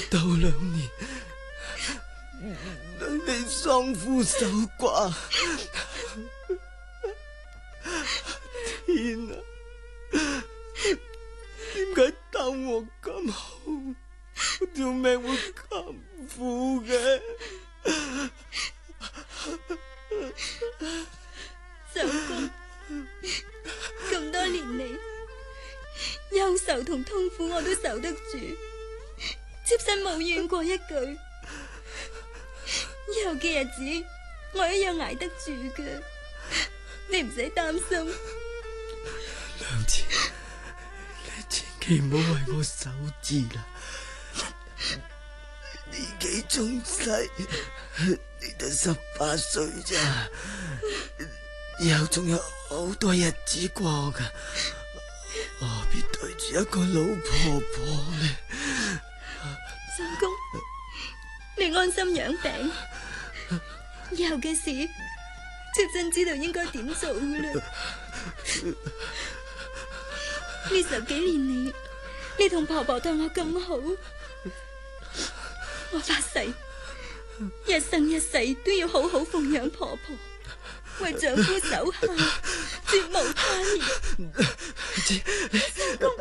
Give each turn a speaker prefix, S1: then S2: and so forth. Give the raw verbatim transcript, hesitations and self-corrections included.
S1: 到兩年，你喪夫守寡，天啊！點解逗我咁好，條命會咁苦嘅？
S2: 相公，咁多年嚟，憂愁同痛苦我都受得住，妾身冇怨過一句。以後嘅日子，我一樣捱得住嘅，你唔使擔心。
S1: 娘子，你千祈唔好為我守節啦！年紀仲細，你得十八歲咋，以後仲有好多日子過噶，何必對住一個老婆婆呢？
S2: 相公，你安心養病，以後嘅事，妾身知道應該點做噶啦。呢十幾年嚟，你同婆婆對我咁好，我發誓，一生一世都要好好奉養婆婆，為丈夫守孝，絕無他念。相公。